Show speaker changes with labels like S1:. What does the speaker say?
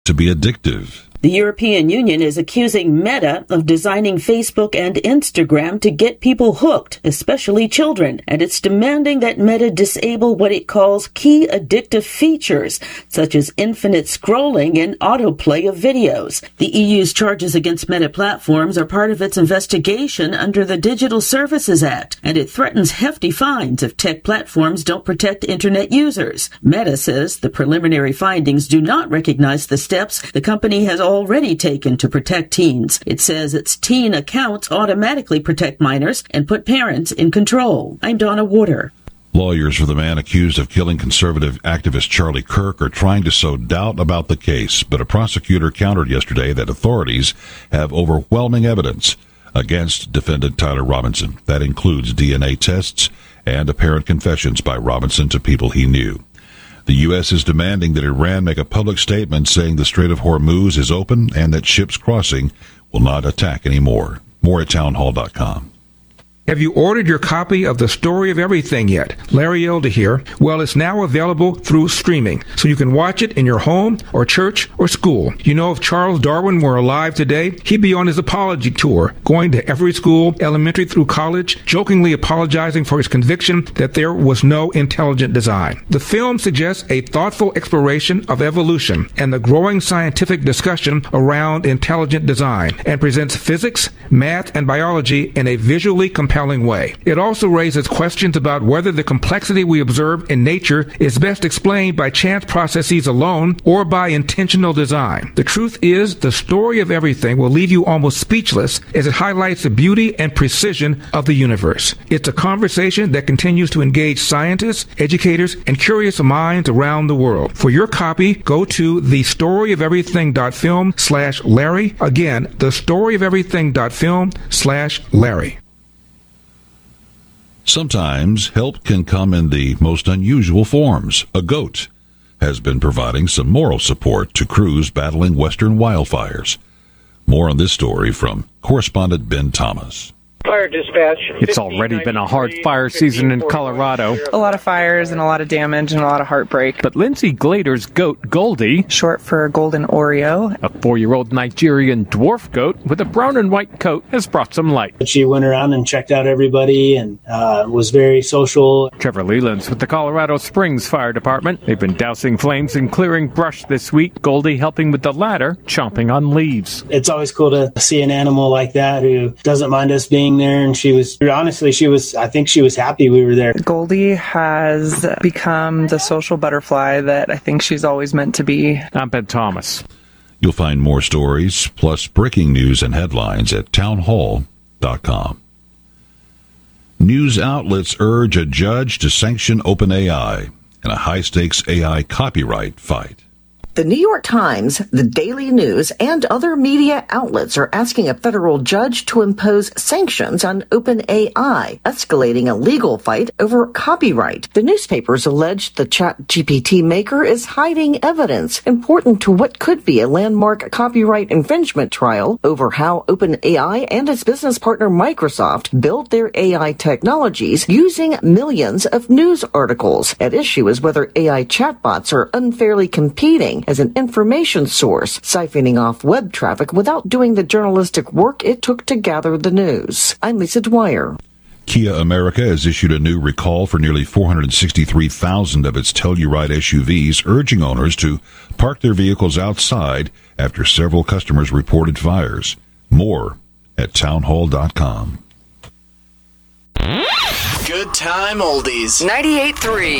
S1: to be addictive.
S2: The European Union is accusing Meta of designing Facebook and Instagram to get people hooked, especially children, and it's demanding that Meta disable what it calls key addictive features, such as infinite scrolling and autoplay of videos. The EU's charges against Meta platforms are part of its investigation under the Digital Services Act, and it threatens hefty fines if tech platforms don't protect Internet users. Meta says the preliminary findings do not recognize the steps the company has already taken to protect teens. It says its teen accounts automatically protect minors and put parents in control. I'm Donna Warder.
S1: Lawyers for the man accused of killing conservative activist Charlie Kirk are trying to sow doubt about the case, but a prosecutor countered yesterday that authorities have overwhelming evidence against defendant Tyler Robinson. That includes DNA tests and apparent confessions by Robinson to people he knew. The U.S. is demanding that Iran make a public statement saying the Strait of Hormuz is open and that ships crossing will not attack anymore. More at townhall.com.
S3: Have you ordered your copy of The Story of Everything yet? Larry Elder here. Well, it's now available through streaming, so you can watch it in your home or church or school. You know, if Charles Darwin were alive today, he'd be on his apology tour, going to every school, elementary through college, jokingly apologizing for his conviction that there was no intelligent design. The film suggests a thoughtful exploration of evolution and the growing scientific discussion around intelligent design, and presents physics, math, and biology in a visually compelling way. It also raises questions about whether the complexity we observe in nature is best explained by chance processes alone or by intentional design. The truth is, The Story of Everything will leave you almost speechless as it highlights the beauty and precision of the universe. It's a conversation that continues to engage scientists, educators, and curious minds around the world. For your copy, go to thestoryofeverything.film/Larry. Again, thestoryofeverything.film/Larry.
S1: Sometimes help can come in the most unusual forms. A goat has been providing some moral support to crews battling western wildfires. More on this story from correspondent Ben Thomas.
S4: Fire dispatch.
S5: It's already been a hard fire season in Colorado.
S6: A lot of fires and a lot of damage and a lot of heartbreak.
S5: But Lindsay Glader's goat, Goldie,
S6: short for Golden Oreo,
S5: a 4-year-old Nigerian dwarf goat with a brown and white coat, has brought some light.
S7: She went around and checked out everybody and was very social.
S5: Trevor Leland's with the Colorado Springs Fire Department. They've been dousing flames and clearing brush this week, Goldie helping with the latter, chomping on leaves.
S7: It's always cool to see an animal like that who doesn't mind us being there, and I think she was happy we were there.
S6: Goldie has become the social butterfly that I think she's always meant to be.
S5: I'm Ben Thomas.
S1: You'll find more stories plus breaking news and headlines at townhall.com. News outlets urge a judge to sanction OpenAI in a high-stakes AI copyright fight.
S8: The New York Times, the Daily News, and other media outlets are asking a federal judge to impose sanctions on OpenAI, escalating a legal fight over copyright. The newspapers allege the ChatGPT maker is hiding evidence important to what could be a landmark copyright infringement trial over how OpenAI and its business partner Microsoft built their AI technologies using millions of news articles. At issue is whether AI chatbots are unfairly competing as an information source, siphoning off web traffic without doing the journalistic work it took to gather the news. I'm Lisa Dwyer.
S1: Kia America has issued a new recall for nearly 463,000 of its Telluride SUVs, urging owners to park their vehicles outside after several customers reported fires. More at townhall.com.
S9: Good time oldies.
S10: 98.3